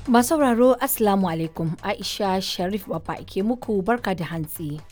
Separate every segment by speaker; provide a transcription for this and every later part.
Speaker 1: Masu sauraro Assalamu alaikum, Aisha Sharif Baba ke muku barka da hantsi.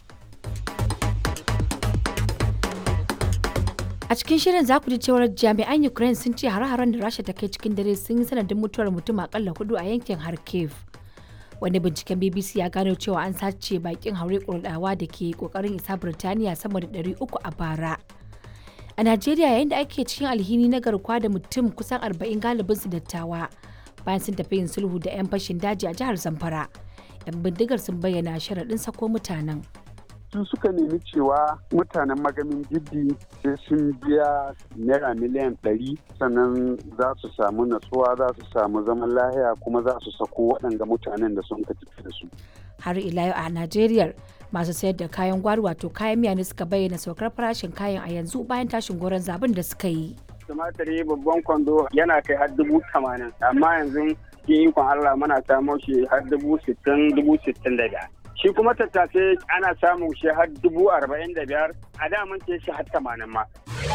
Speaker 1: A cikin shirin za ku ji cewar jami'an Ukraine sun ce hare-haren da Rasha ta kai cikin dare sun yi sanadin mutuwar mutum akalla 4 a yankin Kharkiv. Wani binciken BBC ya gano cewa an sace bakin haure kurdawa da ke kokarin isa Birtaniya sama da 300 a bara. A Najeriya, yayin da ake cikin alhini na garkuwa da mutum kusan 40 galibinsu dattawa bayan sun tafi yin sulhu da 'yan fashin daji a jihar Zamfara. 'Yan bindigar sun bayyana sharaɗin sako mutanen.
Speaker 2: Su suka nemi cewa mutanen magamin jiddi sai sun biya naira miliyan 100 sannan za su samu natsuwa, za su samu zaman lahiya, kuma za su sako waɗanda mutanen da sun tafi da su.
Speaker 1: Har ila yau a Najeriya, masu sayar da kayan gwari wato kayan miya ne suka bayyana saukar farashin kayan a yanzu bayan tashin goron zabin da suka yi.
Speaker 3: Tumatiri babban kwando yana kai har 80,000, amma yanzu cikin ikon Allah muna samo shi har 60,000, 65,000. Shi kuma tattasai ana samun shi har 45,000, a da mun ce shi har 80 ma.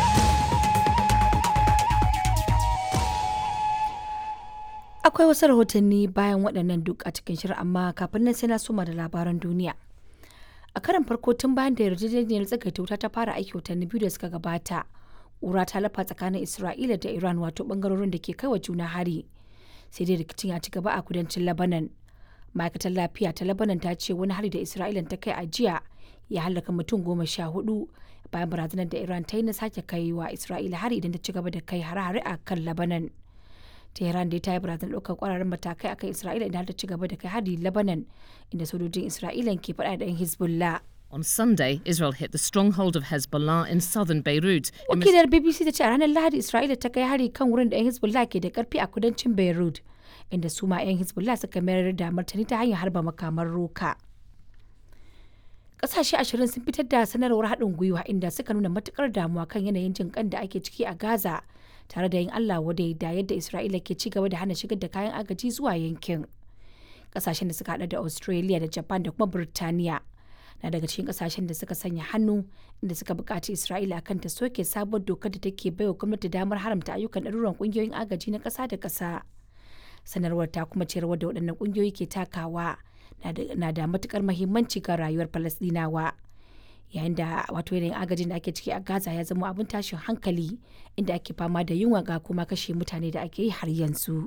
Speaker 1: Akwai wasu rahotanni bayan waɗannan duk a cikin shirin, amma kafin nan sai na soma da labaran duniya. A karan farko tun bayan da yarjejeniyar tsagaita wuta ta fara aiki watanni 2 da suka gabata, ƙura ta lafa tsakanin Isra'ila da Iran, wato bangarorin da ke kai wa juna hari. Sai dai rikicin ya ci gaba a kudancin Lebanon. Ma'aikatar lafiya ta Lebanon ta ce wani hari da Isra'ila ta kai a jiya ya halaka mutum 14 bayan barazanar da Iran ta yi na sake kai wa Isra'ila hari idan ta ci gaba da kai hare-hare a kan Lebanon. Tehran dai ta yi barazanar ɗaukar ƙwararren matakai akan Isra'ila idan ta ci gaba da kai hari Lebanon, inda sojojin Isra'ila ke faɗa da 'yan Hezbollah.
Speaker 4: On Sunday, Israel hit the stronghold of Hezbollah in southern Beirut.
Speaker 1: Wakilar BBC ta ce a ranar Lahadi Isra'ila ta kai hari kan wurin da 'yan Hezbollah ke da karfi a kudancin Beirut, inda su ma 'yan Hezbollah suka mayar da martani ta hanyar harba makaman roka. Ƙasashe 20 sun fitar da sanarwar haɗin gwiwa inda suka nuna matukar damuwa kan yanayin jin kan da ake ciki a Gaza, tare da yin Allah wadai da yadda Isra'ila ke ci gaba da hana shigar da kayan agaji zuwa yankin. Ƙasashen da suka haɗa da Australia da Japan da kuma Burtaniya na daga cikin kasashen da suka sanya hannu, inda suka buƙaci Isra'ila kan ta soke sabuwar dokar da take baiwa gwamnati damar haramta ayyukan ɗaruran ƙungiyoyin agaji na ƙasa da ƙasa. Sanarwar ta kuma ce rawar da waɗannan ƙungiyoyi ke takawa na da matuƙar muhimmanci ga rayuwar Falasɗinawa. Yayin da wato yanayin agajin da ake ciki a Gaza ya zama abin tashin hankali, inda ake fama da yunwa ga kuma kashe mutane da ake yi har yanzu.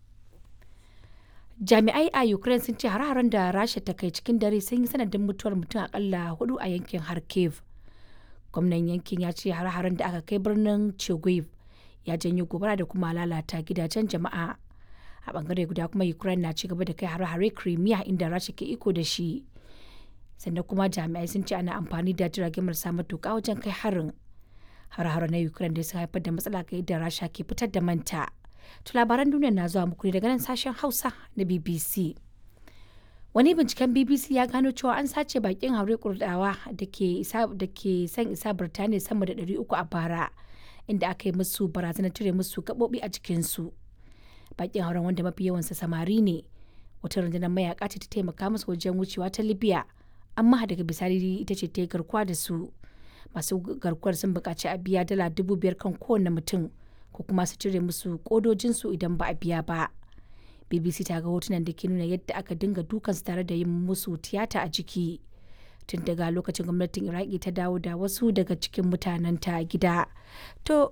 Speaker 1: Jami'ai a Ukraine sun ce hare-haren da Rasha ta kai cikin dare sun yi sanadin mutuwar mutum akalla 4 a yankin Kharkiv. Gwamnan yankin ya ce hare-haren da aka kai birnin Chernihiv ya janyo gobara da kuma lalata gidajen jama'a. A bangare guda kuma Ukraine na ci gaba da kai hare-hare Crimea, inda Rasha ke iko da shi. Sannan kuma jami'ai sun ce ana amfani da jirage marasa matuƙa wajen kai harin. Hare-hare na Ukraine da sun haifar da matsala ga yadda Rasha ke fitar da manta. To labaran duniya na zuwa muku ne daga nan sashen Hausa na BBC. Wani binciken BBC ya gano cewa an sace bakin haure kurdawa da ke son isa Birtaniya sama da 300 a bara, inda aka yi musu barazanar cire musu gaɓoɓi a jikinsu. Bakin hauren, wanda mafi yawansa samari ne, wata rundunar mayaka ce ta taimaka musu wajen wucewa ta Libya, amma daga bisani ita ce ta yi garkuwa da su. Masu garkuwar sun buƙaci a biya dala 5,000 kan kowane mutum, ko kuma su cire musu kodojinsu idan ba a biya ba. BBC ta ga hotunan da ke nuna yadda aka dinga dukansu tare da yin musu tiyata a jiki. Tun daga lokacin gwamnatin Iraki ta dawo da wasu daga cikin mutanenta gida. To,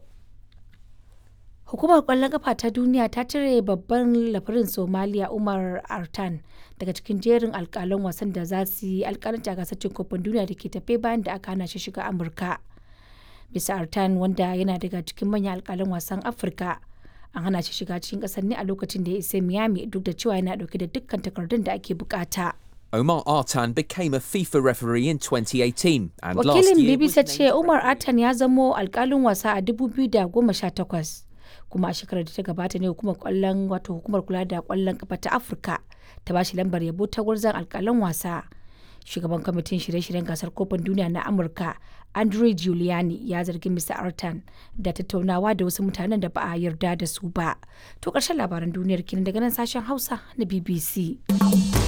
Speaker 1: hukumar kwallon kafa ta duniya ta cire babban lafirin Somaliya Umar Artan daga cikin jerin alkalan wasan da za su yi alkalanci a gasar cin kofin duniya da ke tafe bayan da aka hana shi shiga Amurka. Bisa Artan, wanda yana daga cikin manyan alkalan wasan Afirka, an hana shi shiga cikin kasar ne a lokacin da ya isa Miami, duk da cewa yana dauke da dukkan takardun da ake bukata.
Speaker 5: Omar Artan became a FIFA referee in 2018 and last
Speaker 1: Wakilin
Speaker 5: year
Speaker 1: BBC ce Umar Artan ya zamo alkalin wasa a 2018, kuma a shekarar da ta gabata ne hukumar kula da kwallon kafa ta Afirka ta bashi lambar yabo ta gwarzon alkalan wasa. Shugaban kwamitin shirye-shiryen gasar kofin duniya na Amurka, Andre Giuliani, ya zargi Mr. Artan da tattaunawa da wasu mutanen da ba a yarda da su ba. To ƙarshen labaran duniyar kenan daga nan sashen Hausa na BBC.